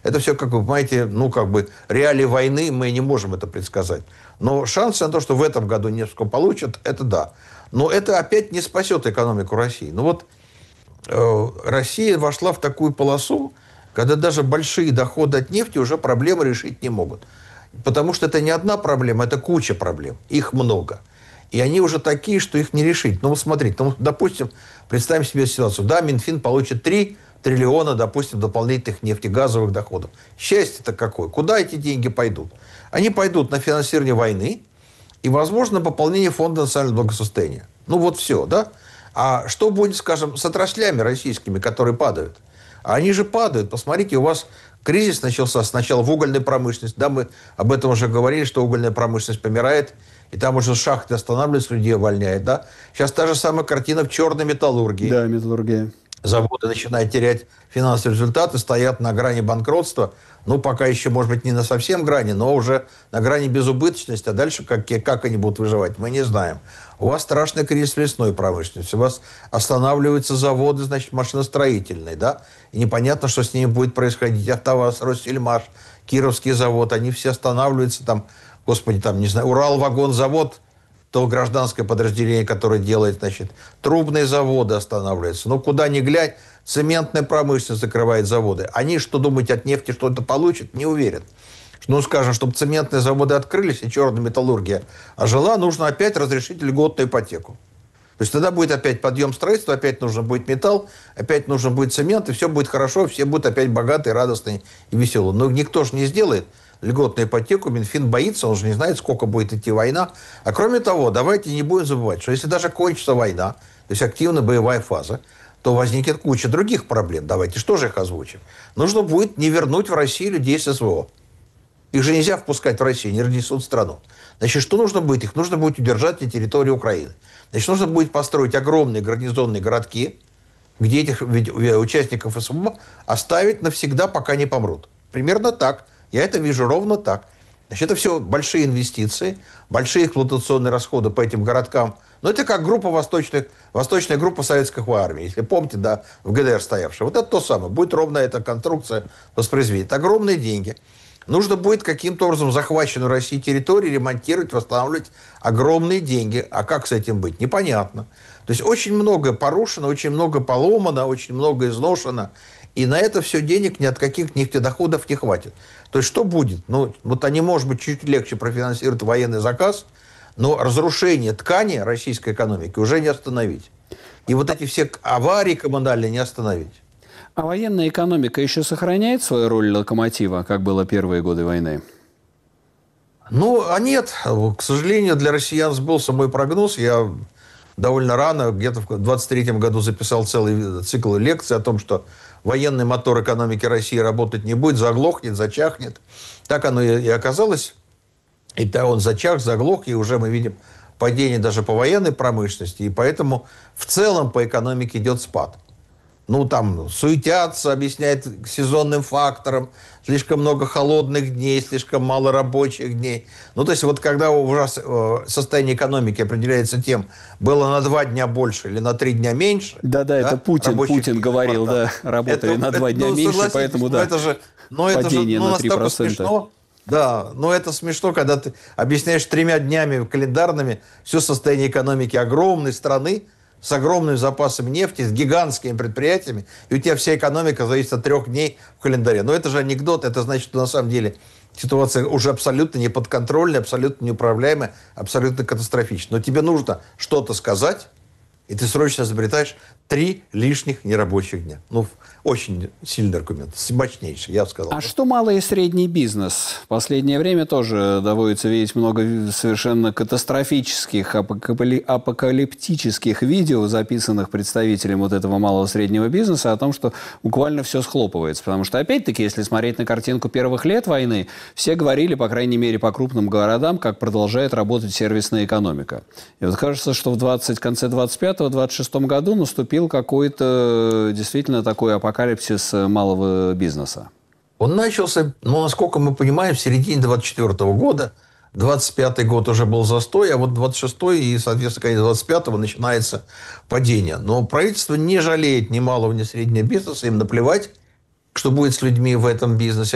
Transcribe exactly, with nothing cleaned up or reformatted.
Это все, как вы понимаете, ну, как бы реалии войны, мы не можем это предсказать. Но шансы на то, что в этом году несколько получат, это да. Но это опять не спасет экономику России. Ну вот э, Россия вошла в такую полосу, когда даже большие доходы от нефти уже проблемы решить не могут. Потому что это не одна проблема, это куча проблем. Их много. И они уже такие, что их не решить. Ну, вот смотрите, ну, допустим, представим себе ситуацию. Да, Минфин получит три триллиона, допустим, дополнительных нефтегазовых доходов. Счастье-то какое? Куда эти деньги пойдут? Они пойдут на финансирование войны и, возможно, пополнение фонда национального благосостояния. Ну, вот все, да? А что будет, скажем, с отраслями российскими, которые падают? А они же падают. Посмотрите, у вас кризис начался сначала в угольной промышленности. Да, мы об этом уже говорили, что угольная промышленность помирает. И там уже шахты останавливаются, людей увольняют, да? Сейчас та же самая картина в черной металлургии. Да, металлургия. Заводы начинают терять финансовые результаты, стоят на грани банкротства. Ну, пока еще, может быть, не на совсем грани, но уже на грани безубыточности. А дальше как, как они будут выживать, мы не знаем. У вас страшный кризис в лесной промышленности. У вас останавливаются заводы, значит, машиностроительные, да? И непонятно, что с ними будет происходить. АвтоВАЗ, Россельмаш, Кировский завод, они все останавливаются там. Господи, там, не знаю, Уралвагонзавод, то гражданское подразделение, которое делает, значит, трубные заводы останавливаются. Ну, куда ни глянь, цементная промышленность закрывает заводы. Они, что думать, от нефти что-то получат, не уверен. Ну, скажем, чтобы цементные заводы открылись и черная металлургия ожила, нужно опять разрешить льготную ипотеку. То есть тогда будет опять подъем строительства, опять нужно будет металл, опять нужен будет цемент, и все будет хорошо, все будут опять богатые, радостные и веселые. Но никто же не сделает льготную ипотеку, Минфин боится, он же не знает, сколько будет идти война. А кроме того, давайте не будем забывать, что если даже кончится война, то есть активная боевая фаза, то возникнет куча других проблем. Давайте что же их озвучим? Нужно будет не вернуть в Россию людей с СВО. Их же нельзя впускать в Россию, не разнесут страну. Значит, что нужно будет? Их нужно будет удержать на территории Украины. Значит, нужно будет построить огромные гарнизонные городки, где этих участников СВО оставить навсегда, пока не помрут. Примерно так. Я это вижу ровно так. Значит, это все большие инвестиции, большие эксплуатационные расходы по этим городкам. Но это как группа восточных, восточная группа советской армии. Если помните, да, в ГДР стоявшая. Вот это то самое. Будет ровно эта конструкция воспроизведена. Огромные деньги. Нужно будет каким-то образом захваченную Россией территорию ремонтировать, восстанавливать. Огромные деньги. А как с этим быть? Непонятно. То есть очень много порушено, очень много поломано, очень много изношено. И на это все денег ни от каких нефтедоходов не хватит. То есть что будет? Ну, вот они, может быть, чуть легче профинансируют военный заказ, но разрушение ткани российской экономики уже не остановить. И вот эти все аварии коммунальные не остановить. А военная экономика еще сохраняет свою роль локомотива, как было первые годы войны? Ну, а нет. К сожалению, для россиян сбылся мой прогноз. Я довольно рано, где-то в двадцать третьем году записал целый цикл лекций о том, что военный мотор экономики России работать не будет, заглохнет, зачахнет. Так оно и оказалось. И да, он зачах, заглох, и уже мы видим падение даже по военной промышленности. И поэтому в целом по экономике идет спад. Ну, там суетятся, объясняют сезонным фактором, слишком много холодных дней, слишком мало рабочих дней. Ну, то есть, вот когда у вас э, состояние экономики определяется тем, было на два дня больше или на три дня меньше. Да-да, это Путин, Путин говорил, да, работали это, на два это, дня ну, меньше, поэтому, да, это же, ну, это же ну, на три процента. Смешно. Да, но это смешно, когда ты объясняешь тремя днями календарными все состояние экономики огромной страны, с огромными запасами нефти, с гигантскими предприятиями, и у тебя вся экономика зависит от трех дней в календаре. Но это же анекдот, это значит, что на самом деле ситуация уже абсолютно неподконтрольная, абсолютно неуправляемая, абсолютно катастрофичная. Но тебе нужно что-то сказать, и ты срочно изобретаешь три лишних нерабочих дня. Ну, очень сильный аргумент, мощнейший, я бы сказал. А что малый и средний бизнес? В последнее время тоже доводится видеть много совершенно катастрофических, апокалиптических видео, записанных представителем вот этого малого и среднего бизнеса, о том, что буквально все схлопывается. Потому что, опять-таки, если смотреть на картинку первых лет войны, все говорили, по крайней мере, по крупным городам, как продолжает работать сервисная экономика. И вот кажется, что в двадцать, конце двадцать пятого — двадцать шестом году наступил какой-то действительно такой апокалипсис малого бизнеса. Он начался, ну, насколько мы понимаем, в середине двадцать четвёртого года. двадцать пятый год уже был застой, а вот двадцать шестой и, соответственно, конец двадцать пятого начинается падение. Но правительство не жалеет ни малого, ни среднего бизнеса, им наплевать, что будет с людьми в этом бизнесе.